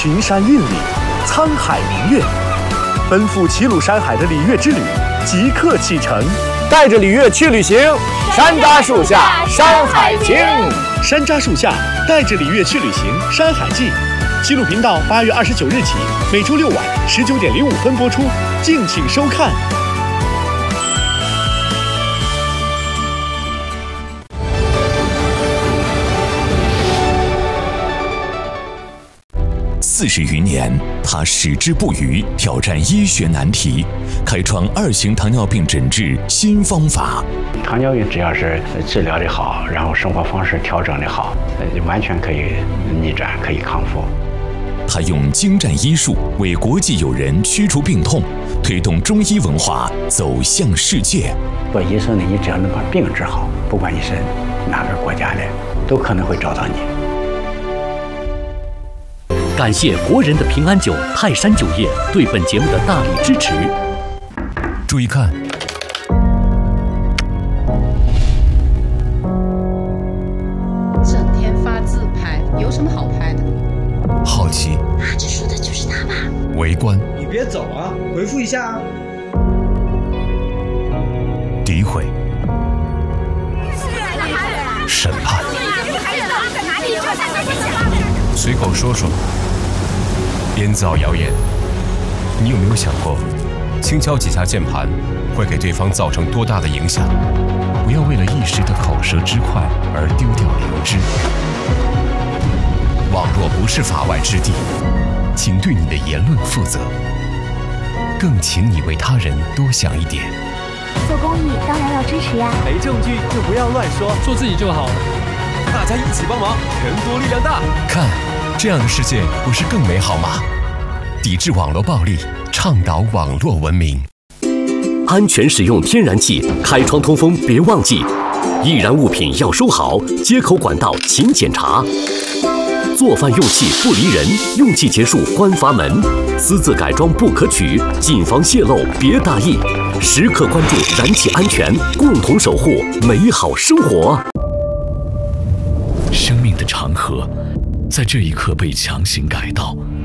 群山韵里，沧海明月，奔赴齐鲁山海的礼乐之旅即刻启程。 带着礼乐去旅行，山楂树下山海经。 山楂树下，带着礼乐去旅行，山海记。齐鲁频道8月29日起，每周6晚19点05分播出，敬请收看。 40余年，他矢志不渝，挑战医学难题，开创2型糖尿病诊治新方法。 糖尿病只要是治疗的好，然后生活方式调整的好，完全可以逆转，可以康复。 他用精湛医术为国际友人驱除病痛，推动中医文化走向世界。 做医生的，你只要能把病治好，不管你是哪个国家的，都可能会找到你。 感谢国人的平安酒泰山酒业对本节目的大力支持。 注意看， 整天发自拍，有什么好拍的？ 好奇， 这说的就是他吧？ 围观， 你别走啊，回复一下啊。 诋毁，审判， 随口说说，编造谣言。你有没有想过，轻敲几下键盘会给对方造成多大的影响？不要为了一时的口舌之快而丢掉良知。网络不是法外之地，请对你的言论负责，更请你为他人多想一点。 做公益当然要支持呀， 没证据就不要乱说， 做自己就好了。 大家一起帮忙，人多力量大。看，这样的世界不是更美好吗？抵制网络暴力，倡导网络文明。 安全使用天然气，开窗通风别忘记。易燃物品要收好，接口管道勤检查。做饭用气不离人，用气结束关阀门。私自改装不可取，谨防泄漏别大意。时刻关注燃气安全，共同守护美好生活。 生命的长河，在这一刻被强行改道。